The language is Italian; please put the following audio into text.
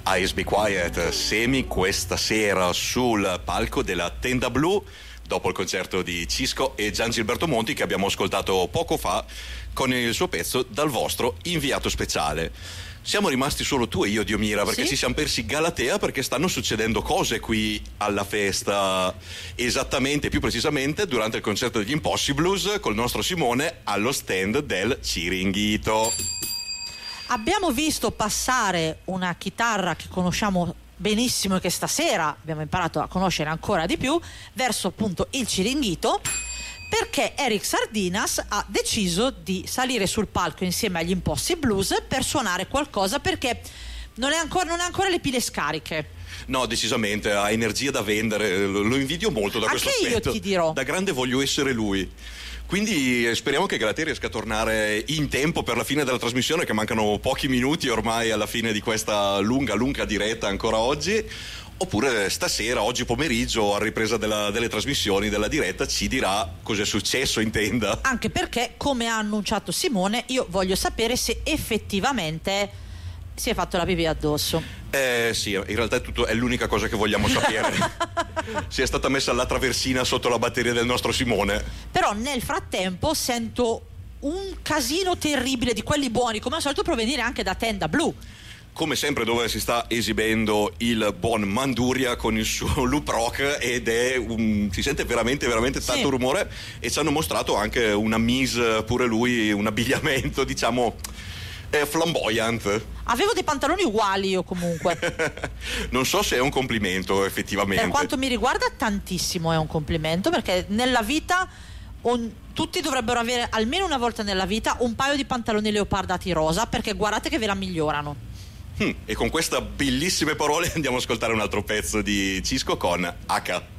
Eyes Be Quiet, Semi questa sera sul palco della Tenda Blu dopo il concerto di Cisco e Gian Gilberto Monti che abbiamo ascoltato poco fa con il suo pezzo Dal vostro inviato speciale. Siamo rimasti solo tu e io, Diomira, perché sì? Ci siamo persi Galatea perché stanno succedendo cose qui alla festa, esattamente, più precisamente durante il concerto degli Impossibles col nostro Simone allo stand del Ciringhito. Abbiamo visto passare una chitarra che conosciamo benissimo e che stasera abbiamo imparato a conoscere ancora di più verso appunto il Ciringhito, perché Eric Sardinas ha deciso di salire sul palco insieme agli Impossible Blues per suonare qualcosa, perché non ha ancora le pile scariche. No, decisamente, ha energia da vendere, lo invidio molto da questo aspetto. Anche io ti dirò. Da grande voglio essere lui. Quindi speriamo che Galatea riesca a tornare in tempo per la fine della trasmissione, che mancano pochi minuti ormai alla fine di questa lunga diretta ancora oggi. Oppure stasera, oggi pomeriggio, a ripresa delle trasmissioni, della diretta, ci dirà cos'è successo in tenda. Anche perché, come ha annunciato Simone, io voglio sapere se effettivamente si è fatto la pipì addosso. Sì, in realtà è l'unica cosa che vogliamo sapere. Si è stata messa la traversina sotto la batteria del nostro Simone. Però nel frattempo sento un casino terribile di quelli buoni, come al solito provenire anche da Tenda Blu. Come sempre dove si sta esibendo il buon Manduria con il suo loop rock ed si sente veramente tanto rumore, e ci hanno mostrato anche una mise, pure lui, un abbigliamento diciamo flamboyant. Avevo dei pantaloni uguali io comunque. Non so se è un complimento effettivamente. Per quanto mi riguarda tantissimo è un complimento, perché nella vita tutti dovrebbero avere almeno una volta nella vita un paio di pantaloni leopardati rosa, perché guardate che ve la migliorano. E con queste bellissime parole andiamo ad ascoltare un altro pezzo di Cisco con H.